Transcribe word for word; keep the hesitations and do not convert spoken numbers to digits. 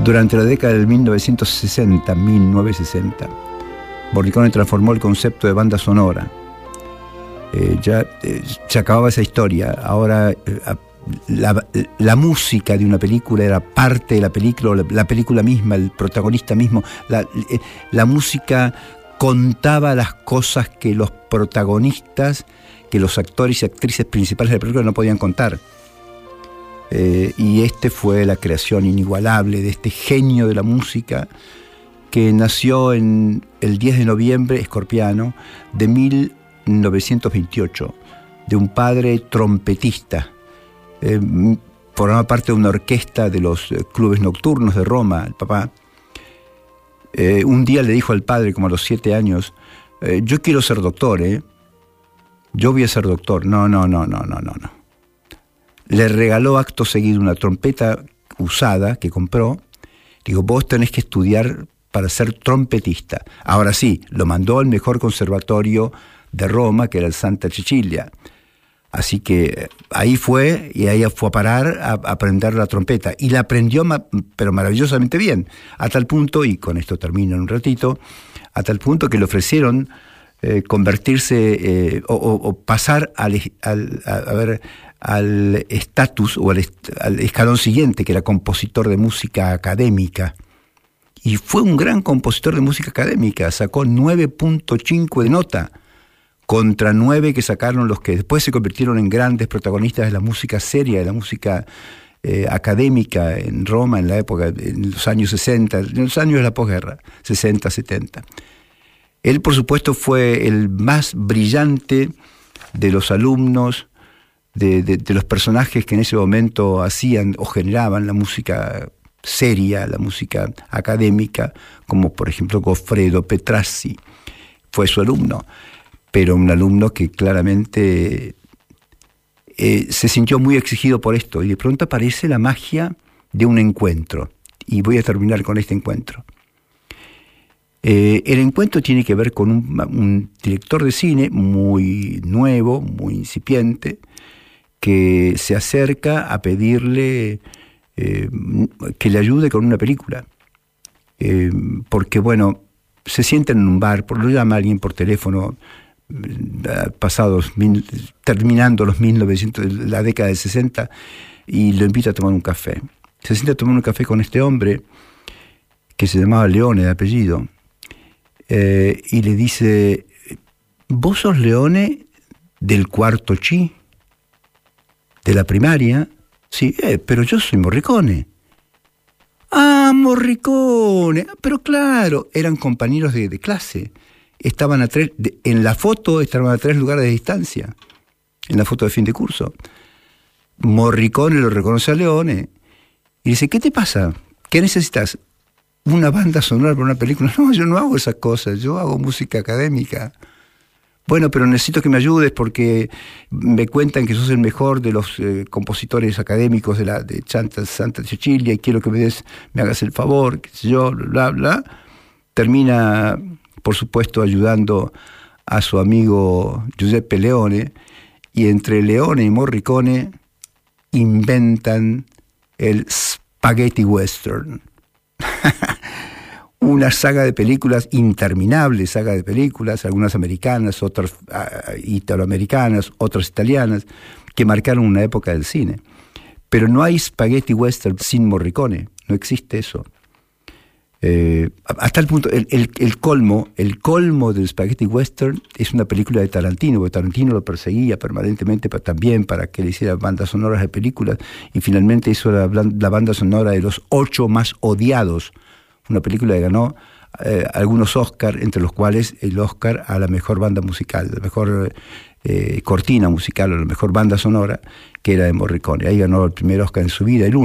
Durante la década del mil novecientos sesenta, mil novecientos sesenta, Morricone transformó el concepto de banda sonora. Eh, ya eh, se acababa esa historia. Ahora eh, la, la música de una película era parte de la película, la, la película misma, el protagonista mismo. La, eh, la música contaba las cosas que los protagonistas, que los actores y actrices principales de la película no podían contar. Eh, y este fue la creación inigualable de este genio de la música que nació en el diez de noviembre, escorpiano, de mil novecientos veintiocho, de un padre trompetista. Eh, formaba parte de una orquesta de los eh, clubes nocturnos de Roma, el papá. Eh, un día le dijo al padre, como a los siete años, eh, yo quiero ser doctor, ¿eh? Yo voy a ser doctor. No, no, no, no, no, no, no. Le regaló acto seguido una trompeta usada que compró. Digo, vos tenés que estudiar para ser trompetista. Ahora sí, lo mandó al mejor conservatorio de Roma, que era el Santa Cecilia. Así que ahí fue, y ahí fue a parar a aprender la trompeta. Y la aprendió, pero maravillosamente bien. A tal punto, y con esto termino en un ratito, a tal punto que le ofrecieron eh, convertirse eh, o, o, o pasar al, al, a, a ver, al estatus o al, est al escalón siguiente, que era compositor de música académica. Y fue un gran compositor de música académica. Sacó nueve punto cinco de nota contra nueve que sacaron los que después se convirtieron en grandes protagonistas de la música seria, de la música eh, académica en Roma en la época, en los años sesenta, en los años de la posguerra, sesenta, setenta. Él, por supuesto, fue el más brillante de los alumnos, de, de, de los personajes que en ese momento hacían o generaban la música seria, la música académica, como por ejemplo Goffredo Petrassi, fue su alumno. Pero un alumno que claramente eh, se sintió muy exigido por esto, y de pronto aparece la magia de un encuentro. Y voy a terminar con este encuentro. Eh, el encuentro tiene que ver con un, un director de cine muy nuevo, muy incipiente, que se acerca a pedirle eh, que le ayude con una película. Eh, porque, bueno, se sienten en un bar, por, lo llama alguien por teléfono, pasados, mil, terminando los mil novecientos, la década del sesenta, y lo invita a tomar un café. Se sienta a tomar un café con este hombre que se llamaba Leone de apellido, eh, y le dice, ¿vos sos Leone del cuarto chi? ¿De la primaria? Sí, eh, pero yo soy Morricone. Ah, Morricone, pero claro, eran compañeros de, de clase. Estaban a tres, de, en la foto estaban a tres lugares de distancia, en la foto de fin de curso. Morricone lo reconoce a Leone y dice, ¿qué te pasa? ¿Qué necesitas? ¿Una banda sonora para una película? No, yo no hago esas cosas, yo hago música académica. Bueno, pero necesito que me ayudes porque me cuentan que sos el mejor de los eh, compositores académicos de la de Santa, Santa Cecilia y quiero que me des, me hagas el favor, qué sé yo, bla, bla. Termina, por supuesto, ayudando a su amigo Giuseppe Leone, y entre Leone y Morricone inventan el Spaghetti Western. Una saga de películas, interminable saga de películas, algunas americanas, otras uh, italoamericanas, otras italianas, que marcaron una época del cine. Pero no hay Spaghetti Western sin Morricone, no existe eso. Eh, hasta el punto, el, el, el colmo, el colmo del Spaghetti Western es una película de Tarantino, porque Tarantino lo perseguía permanentemente para, también para que le hiciera bandas sonoras de películas, y finalmente hizo la, la banda sonora de Los Ocho Más Odiados, una película que ganó eh, algunos Oscars, entre los cuales el Oscar a la mejor banda musical, la mejor eh, cortina musical o la mejor banda sonora, que era de Morricone. Ahí ganó el primer Oscar en su vida, el